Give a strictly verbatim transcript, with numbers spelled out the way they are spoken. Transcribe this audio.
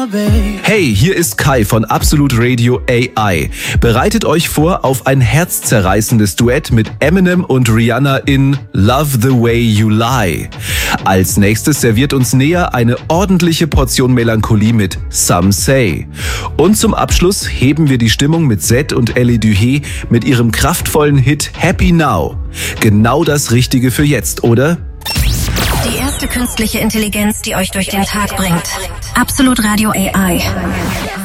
Hey, hier ist Kai von Absolut Radio A I. Bereitet euch vor auf ein herzzerreißendes Duett mit Eminem und Rihanna in Love the Way You Lie. Als nächstes serviert uns Näher eine ordentliche Portion Melancholie mit Some Say. Und zum Abschluss heben wir die Stimmung mit Zed und Ellie Duhé mit ihrem kraftvollen Hit Happy Now. Genau das Richtige für jetzt, oder? Die erste künstliche Intelligenz, die euch durch den Tag bringt. Absolut Radio A I.